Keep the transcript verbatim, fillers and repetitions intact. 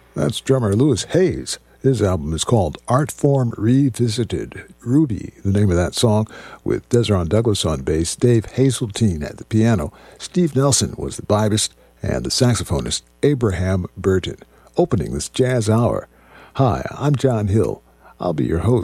That's drummer Louis Hayes. His album is called Art Form Revisited. Ruby, the name of that song, with Desron Douglas on bass, Dave Hazeltine at the piano, Steve Nelson was the vibist, and the saxophonist Abraham Burton, opening this jazz hour. Hi, I'm John Hill. I'll be your host